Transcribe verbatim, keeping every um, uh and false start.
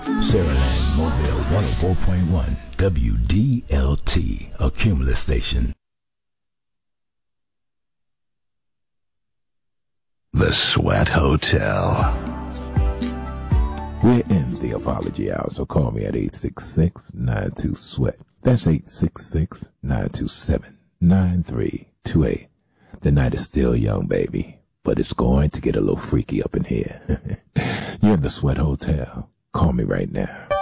Saraland Mobile one oh four point one W D L T, a Cumulus station. The Sweat Hotel. We're in the apology hour, so call me at eight six six, nine two, SWEAT. That's eight six six, nine two seven, nine three two eight. The night is still young, baby, but it's going to get a little freaky up in here. You're in the Sweat Hotel. Call me right now.